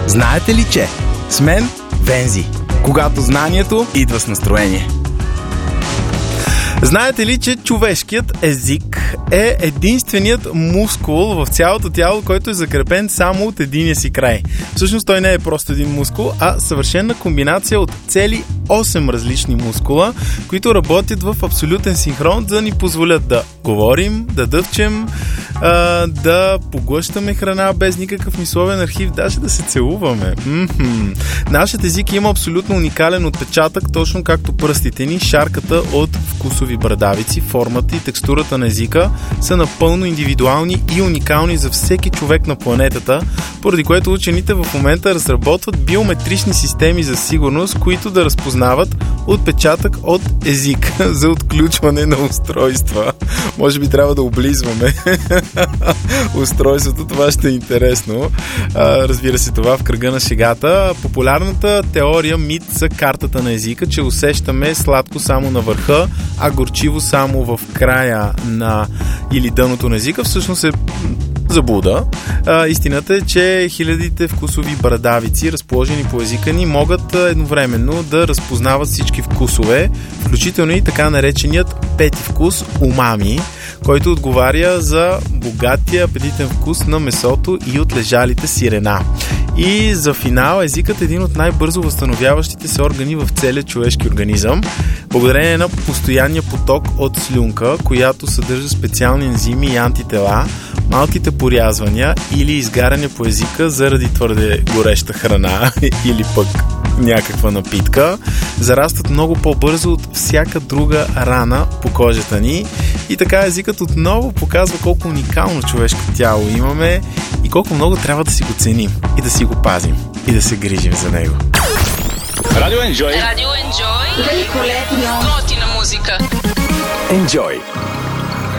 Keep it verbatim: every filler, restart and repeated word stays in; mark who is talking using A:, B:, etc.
A: Знаете ли, че с мен Вензи, когато знанието идва с настроение. Знаете ли, че човешкият език е единственият мускул в цялото тяло, който е закрепен само от единия си край? Всъщност той не е просто един мускул, а съвършена комбинация от цели осем различни мускула, които работят в абсолютен синхрон, за да ни позволят да говорим, да дъвчем, да поглъщаме храна без никакъв мисловен архив, даже да се целуваме. М-м-м. Нашият език има абсолютно уникален отпечатък, точно както пръстите ни. Шарката от вкусови брадавици, формата и текстурата на езика са напълно индивидуални и уникални за всеки човек на планетата, поради което учените в момента разработват биометрични системи за сигурност, които да разпознават отпечатък от език за отключване на устройства. Може би трябва да облизваме устройството, това ще е интересно. А, разбира се, това в кръга на шегата. Популярната теория, мит за картата на езика, че усещаме сладко само на върха, а горчиво само в края на или дъното на езика, всъщност е заблуда. А, истината е, че хилядите вкусови брадавици, разположени по езика ни, могат едновременно да разпознават всички вкусове, включително и така нареченият пети вкус умами, който отговаря за богатия апетитен вкус на месото и отлежалите сирена. И за финал, езикът е един от най-бързо възстановяващите се органи в целия човешки организъм, благодарение на постоянния поток от слюнка, която съдържа специални ензими и антитела. Малките порязвания или изгаряне по езика заради твърде гореща храна или пък някаква напитка зарастват много по-бързо от всяка друга рана по кожата ни. И така езикът отново показва колко уникално човешко тяло имаме и колко много трябва да си го ценим и да си го пазим и да се грижим за него.
B: Радио Enjoy.
C: Радио Enjoy. Великолепно. Готина музика.
A: Enjoy.